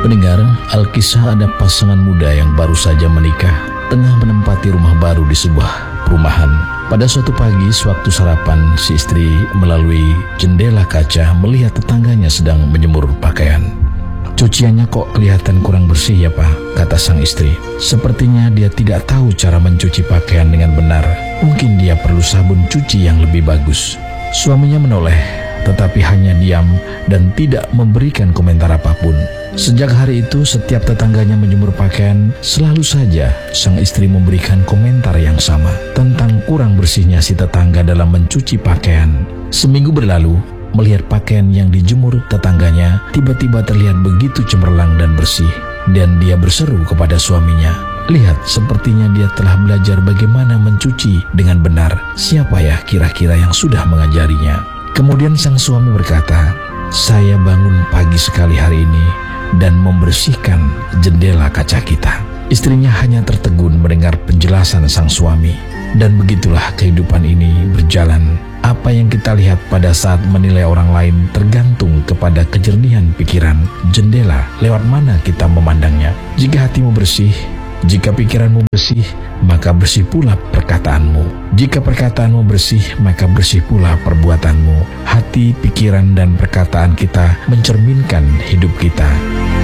Pendengar, Alkisah ada pasangan muda yang baru saja menikah, tengah menempati rumah baru di sebuah perumahan. Pada suatu pagi, sewaktu sarapan, si istri melalui jendela kaca melihat tetangganya sedang menjemur pakaian. "Cuciannya kok kelihatan kurang bersih ya Pak," kata sang istri. "Sepertinya dia tidak tahu cara mencuci pakaian dengan benar. Mungkin dia perlu sabun cuci yang lebih bagus." Suaminya menoleh, tetapi hanya diam dan tidak memberikan komentar apapun. Sejak hari itu, setiap tetangganya menjemur pakaian, selalu saja sang istri memberikan komentar yang sama tentang kurang bersihnya si tetangga dalam mencuci pakaian. Seminggu berlalu, melihat pakaian yang dijemur tetangganya tiba-tiba terlihat begitu cemerlang dan bersih, dan dia berseru kepada suaminya, "Lihat, sepertinya dia telah belajar bagaimana mencuci dengan benar. Siapa ya kira-kira yang sudah mengajarinya?" Kemudian sang suami berkata, "Saya bangun pagi sekali hari ini dan membersihkan jendela kaca kita." Istrinya hanya tertegun mendengar penjelasan sang suami. Dan begitulah kehidupan ini berjalan. Apa yang kita lihat pada saat menilai orang lain tergantung kepada kejernihan pikiran. Jendela lewat mana kita memandangnya. Jika hatimu bersih, jika pikiranmu bersih, maka bersih pula perkataanmu. Jika perkataanmu bersih, maka bersih pula perbuatanmu. Hati, pikiran, dan perkataan kita mencerminkan hidup kita.